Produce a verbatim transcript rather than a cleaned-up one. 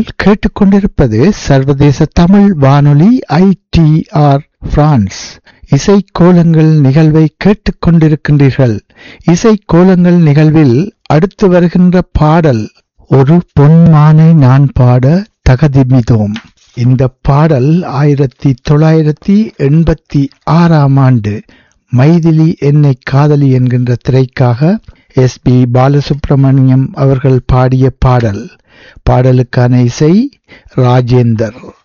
நீங்கள் கேட்டுக்கொண்டிருப்பது சர்வதேச தமிழ் வானொலி ஐ டி ஆர் பிரான்ஸ். இசை கோலங்கள் நிகழ்வை கேட்டுக்கொண்டிருக்கின்றீர்கள். இசை கோலங்கள் நிகழ்வில் அடுத்து வருகின்ற பாடல் ஒரு பொன்மானை நான் பாட தகதிமிதோம். இந்த பாடல் ஆயிரத்தி தொள்ளாயிரத்தி எண்பத்தி ஆறாம் ஆண்டு மைதிலி என்னை காதலி என்கின்ற திரைக்காக எஸ் பி பாலசுப்ரமணியம் அவர்கள் பாடிய பாடல். பாடலுக்கான இசை ராஜேந்தர்.